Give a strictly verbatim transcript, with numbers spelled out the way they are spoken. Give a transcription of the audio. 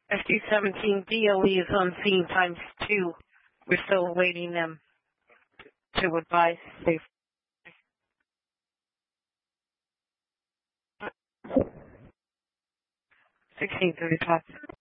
F D seventeen D L E is on scene times two. We're still awaiting them to advise safe. sixteen thirty-five.